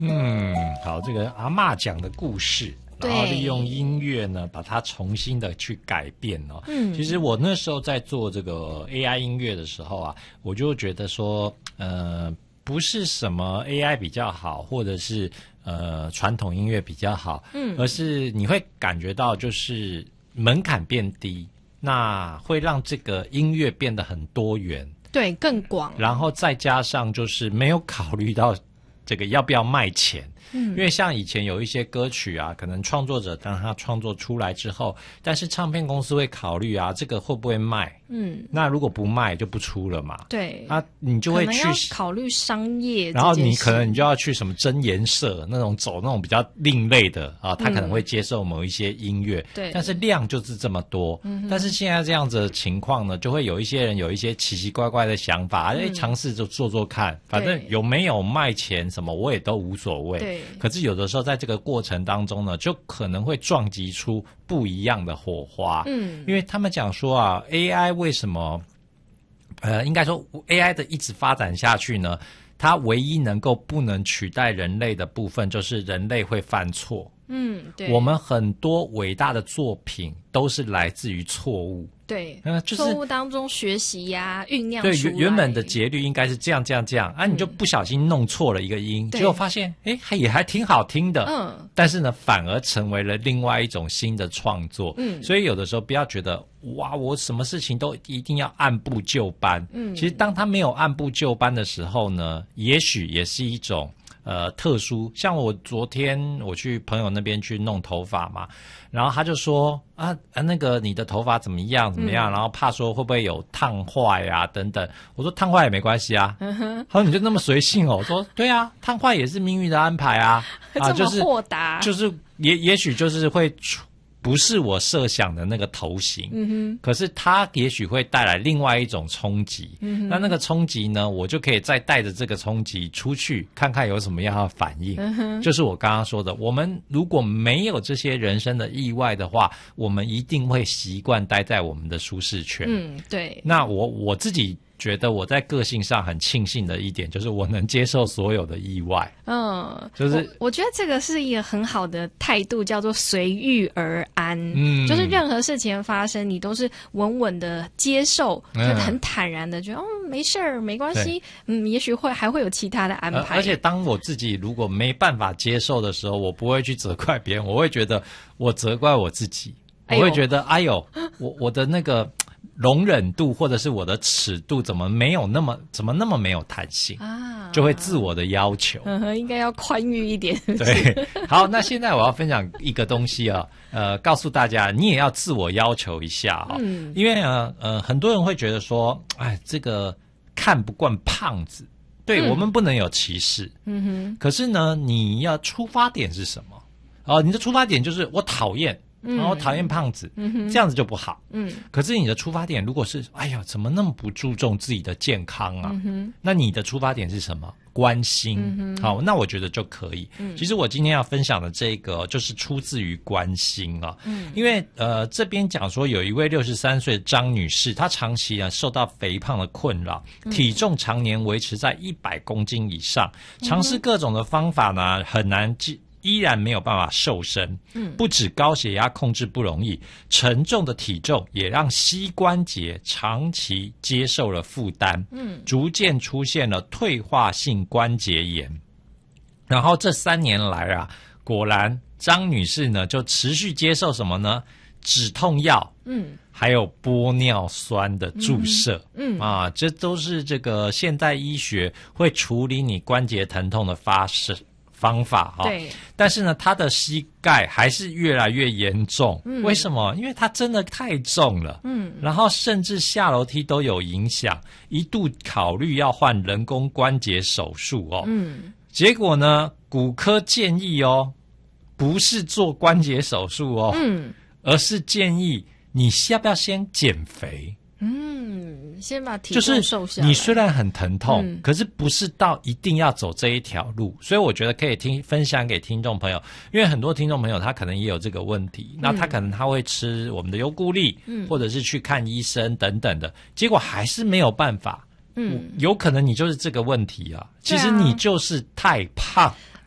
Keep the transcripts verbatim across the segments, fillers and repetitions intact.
嗯，好，这个阿嬷讲的故事，然后利用音乐呢，把它重新的去改变哦。嗯，其实我那时候在做这个 A I 音乐的时候啊，我就觉得说，呃，不是什么 A I 比较好，或者是呃传统音乐比较好，嗯，而是你会感觉到就是门槛变低，那会让这个音乐变得很多元， 对，更广， 然后再加上就是没有考虑到这个要不要卖钱。嗯，因为像以前有一些歌曲啊，可能创作者当他创作出来之后，但是唱片公司会考虑啊，这个会不会卖？嗯，那如果不卖就不出了嘛。 对， 啊，你就会去考虑商业， 然后你可能你就要去什么真言社那种走那种比较另类的啊，他可能会接受某一些音乐，对、嗯，但是量就是这么多。嗯，但是现在这样子的情况呢，就会有一些人有一些奇奇怪怪的想法，哎、嗯，尝试就做做看，反正有没有卖钱什么我也都无所谓。对。可是有的时候在这个过程当中呢，就可能会撞击出不一样的火花。嗯，因为他们讲说啊 ，A I 为什么，呃，应该说 A I 的一直发展下去呢？它唯一能够不能取代人类的部分，就是人类会犯错。嗯，对，我们很多伟大的作品都是来自于错误。 对，呃，就是错误当中学习呀、啊，酝酿出来。 对，原本的节律应该是这样、这样、这样，啊，你就不小心弄错了一个音，嗯、结果发现，哎，也还挺好听的。嗯，但是呢，反而成为了另外一种新的创作。嗯，所以有的时候不要觉得，哇，我什么事情都一定要按部就班。嗯，其实当他没有按部就班的时候呢，也许也是一种。呃，特殊，像我昨天我去朋友那边去弄头发嘛，然后他就说啊啊，那个你的头发怎么样怎么样，嗯、然后怕说会不会有烫坏啊等等。我说烫坏也没关系啊，嗯、他说你就那么随性哦。我说对啊，烫坏也是命运的安排啊，啊， 这么豁达， 就是就是也也许就是会。不是我设想的那个头型，嗯哼，可是它也许会带来另外一种冲击，嗯哼，那那个冲击呢，我就可以再带着这个冲击出去，看看有什么样的反应。嗯哼，就是我刚刚说的，我们如果没有这些人生的意外的话，我们一定会习惯待在我们的舒适圈。嗯，对。那我我自己。觉得我在个性上很庆幸的一点，就是我能接受所有的意外。嗯，就是我, 我觉得这个是一个很好的态度，叫做随遇而安。嗯，就是任何事情发生，你都是稳稳的接受，就很坦然的觉得，哦，没事儿，没关系。嗯，也许会还会有其他的安排。 而且当我自己如果没办法接受的时候，我不会去责怪别人，我会觉得我责怪我自己。我会觉得，哎呦，我我的那个。容忍度或者是我的尺度怎么没有那么怎么那么没有弹性啊？就会自我的要求， 嗯，应该要宽裕一点。 对，好，那现在我要分享一个东西啊，呃，告诉大家，你也要自我要求一下哈、哦嗯，因为呢，呃，很多人会觉得说，哎，这个看不惯胖子，对、嗯、我们不能有歧视，嗯哼，可是呢，你要出发点是什么？哦，你的出发点就是我讨厌。然后讨厌胖子、嗯，这样子就不好。嗯，可是你的出发点如果是，哎呀，怎么那么不注重自己的健康啊？嗯、那你的出发点是什么？关心。嗯、好，那我觉得就可以、嗯。其实我今天要分享的这个，就是出自于关心啊。嗯，因为呃，这边讲说有一位六十三岁的张女士，她长期啊受到肥胖的困扰，体重常年维持在一百公斤以上，尝试各种的方法呢，很难记。依然没有办法瘦身，嗯，不止高血压控制不容易，沉重的体重也让膝关节长期接受了负担，嗯，逐渐出现了退化性关节炎。然后这三年来啊，果然张女士呢就持续接受什么呢？止痛药，嗯，还有玻尿酸的注射，嗯, 嗯啊，这都是这个现代医学会处理你关节疼痛的发生。方法哈、哦，对，但是呢，他的膝盖还是越来越严重、嗯。为什么？因为他真的太重了，嗯，然后甚至下楼梯都有影响，一度考虑要换人工关节手术哦，嗯，结果呢，骨科建议哦，不是做关节手术哦，嗯，而是建议你要不要先减肥。 嗯，先把体重瘦下来。 就是你虽然很疼痛、嗯，可是不是到一定要走这一条路，所以我觉得可以听分享给听众朋友，因为很多听众朋友他可能也有这个问题，嗯、那他可能他会吃我们的优固力、嗯，或者是去看医生等等的，结果还是没有办法。嗯，有可能你就是这个问题啊，其实你就是太胖。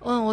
嗯，我